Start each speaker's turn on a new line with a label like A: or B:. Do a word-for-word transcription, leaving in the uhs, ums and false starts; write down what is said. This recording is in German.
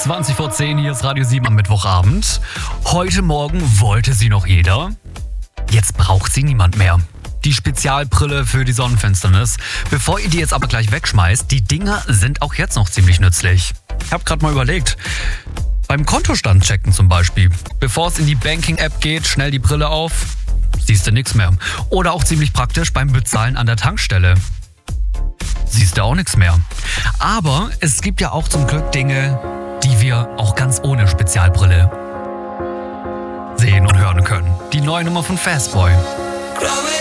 A: zwanzig vor zehn, hier ist Radio sieben am Mittwochabend. Heute Morgen wollte sie noch jeder. Jetzt braucht sie niemand mehr. Die Spezialbrille für die Sonnenfinsternis. Bevor ihr die jetzt aber gleich wegschmeißt, die Dinger sind auch jetzt noch ziemlich nützlich. Ich habe gerade mal überlegt, beim Kontostand checken zum Beispiel. Bevor es in die Banking-App geht, schnell die Brille auf, siehst du nichts mehr. Oder auch ziemlich praktisch beim Bezahlen an der Tankstelle. Siehst du auch nichts mehr. Aber es gibt ja auch zum Glück Dinge, die wir auch ganz ohne Spezialbrille sehen und hören können. Die neue Nummer von Fastboy.